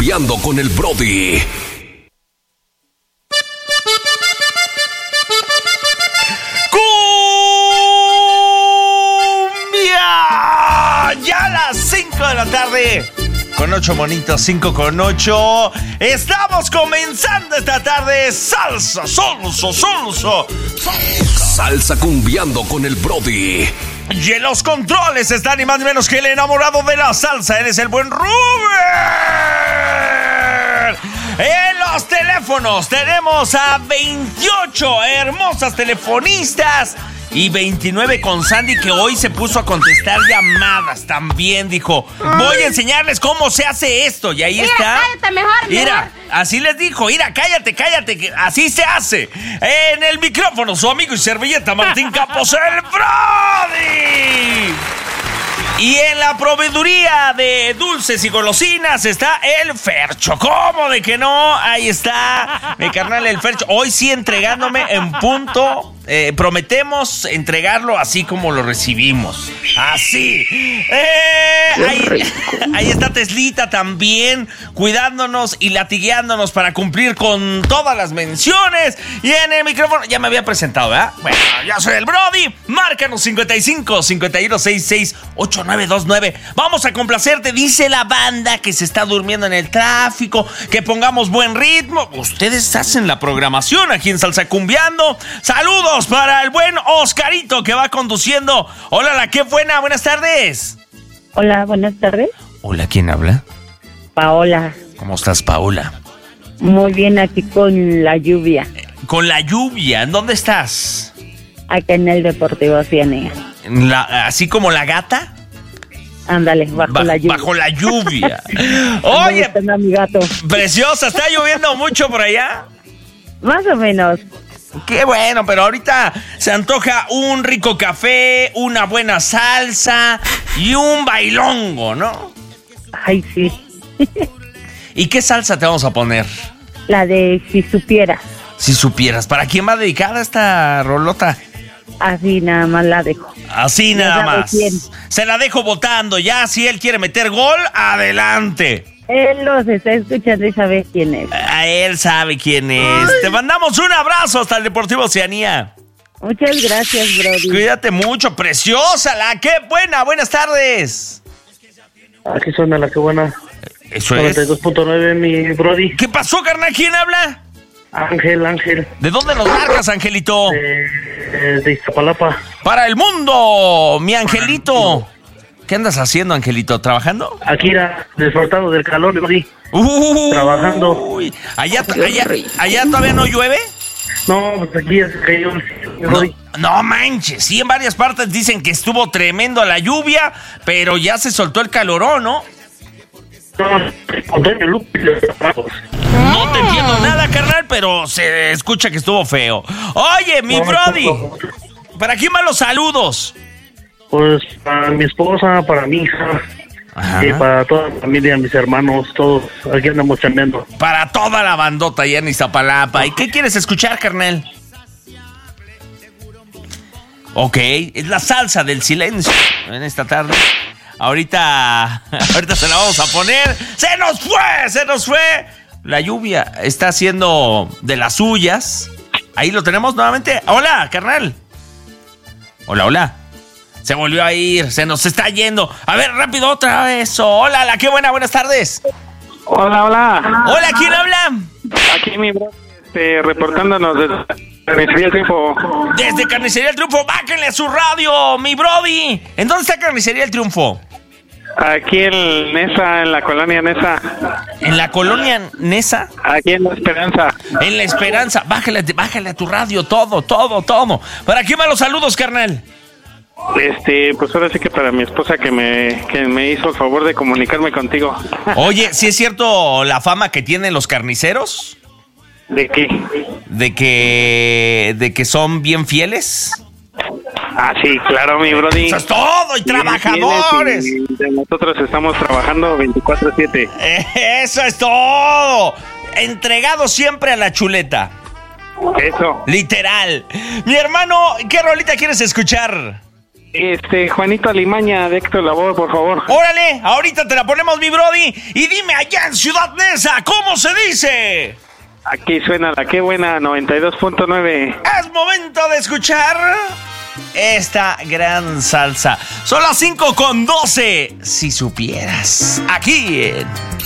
Cumbiando con el Brody. Ya a las 5 de la tarde, con 8 monitos, 5 con 8. Estamos comenzando esta tarde. Salsa. Salsa cumbiando con el Brody. Y en los controles está ni más ni menos que el enamorado de la salsa. Él es el buen Rubén. En los teléfonos tenemos a 28 hermosas telefonistas. Y 29 con Sandy, que hoy se puso a contestar llamadas también. Dijo, voy a enseñarles cómo se hace esto. Y ahí está. Cállate mejor. Mira, así les dijo. Mira, cállate, que así se hace. En el micrófono, su amigo y servilleta Martín Campos, el Brody. Y en la proveeduría de dulces y golosinas está el Fercho. ¿Cómo de que no? Ahí está mi carnal el Fercho. Hoy sí entregándome en punto. Prometemos entregarlo así como lo recibimos. Así. Ahí está Teslita también, cuidándonos y latigueándonos para cumplir con todas las menciones. Y en el micrófono, ya me había presentado, ¿verdad? Bueno, ya soy el Brody. Márcanos 55 51 66 8929. Vamos a complacerte, dice la banda que se está durmiendo en el tráfico, que pongamos buen ritmo. Ustedes hacen la programación aquí en Salsa Cumbiando. Saludos para el buen Oscarito que va conduciendo. Hola, qué buenas tardes. Hola, buenas tardes. Hola, ¿quién habla? Paola. ¿Cómo estás, Paola? Muy bien, aquí con la lluvia. Con la lluvia, ¿en dónde estás? Acá en el Deportivo Cienega. ¿Así como la gata? Ándale, bajo la lluvia. Bajo la lluvia. Oye, mi gato. Preciosa, ¿está lloviendo mucho por allá? Más o menos. Qué bueno, pero ahorita se antoja un rico café, una buena salsa y un bailongo, ¿no? Ay, sí. ¿Y qué salsa te vamos a poner? La de Si Supieras. Si Supieras. ¿Para quién va dedicada esta rolota? Así nada más la dejo. Así Ya nada sabe más. quién. Se la dejo votando. Ya, si él quiere meter gol, adelante. Él los está escuchando y sabe quién es. A él sabe quién es. Te mandamos un abrazo hasta el Deportivo Oceanía. Muchas gracias, Brody. Cuídate mucho, preciosa. Qué buena. Buenas tardes. Aquí suena la que buena. Eso es. 92.9, mi Brody. ¿Qué pasó, carnal? ¿Quién habla? Ángel. ¿De dónde nos marcas, Angelito? De Iztapalapa. Para el mundo, mi Angelito. ¿Qué andas haciendo, Angelito? ¿Trabajando? Aquí era disfrutado del calor, mi Brody. Trabajando. ¿Allá todavía no llueve? No, pues aquí ya se cayó mi Brody. No manches, sí, en varias partes dicen que estuvo tremendo la lluvia, pero ya se soltó el calorón, ¿no? No te entiendo nada, carnal, pero se escucha que estuvo feo. Oye, mi Brody, ¿para quién van los saludos? Pues para mi esposa, para mi hija. Ajá. Y para toda la familia, mis hermanos, todos. Aquí andamos chambeando. Para toda la bandota allá en Iztapalapa. ¿Y qué quieres escuchar, carnal? Ok, es la salsa del silencio en esta tarde. Ahorita se la vamos a poner. ¡Se nos fue! La lluvia está haciendo de las suyas. Ahí lo tenemos nuevamente. Hola, carnal. Hola. Se volvió a ir, se nos está yendo. A ver, rápido, otra vez. Hola, qué buenas tardes. Hola. Hola, ¿quién habla? Aquí mi bro, reportándonos desde Carnicería El Triunfo. Desde Carnicería El Triunfo, báquenle a su radio, mi Brody. ¿En dónde está Carnicería El Triunfo? Aquí en Nesa, en la colonia Nesa. ¿En la colonia Nesa? Aquí en La Esperanza. En La Esperanza, bájale a tu radio, todo. ¿Para quién van los saludos, carnal? Pues ahora sí que para mi esposa que me hizo el favor de comunicarme contigo. Oye, ¿sí es cierto la fama que tienen los carniceros? ¿De qué? ¿De que son bien fieles? Ah, sí, claro, mi Brody. Eso es todo, y trabajadores. Nosotros estamos trabajando 24/7. Eso es todo. Entregado siempre a la chuleta. Eso. Literal. Mi hermano, ¿qué rolita quieres escuchar? Juanito Alimaña de Héctor Lavoe, por favor. Órale, ahorita te la ponemos, mi brody. Y dime allá en Ciudad Neza, ¿cómo se dice? Aquí suena la que buena 92.9. Es momento de escuchar esta gran salsa. Son las 5:12. Si supieras, aquí en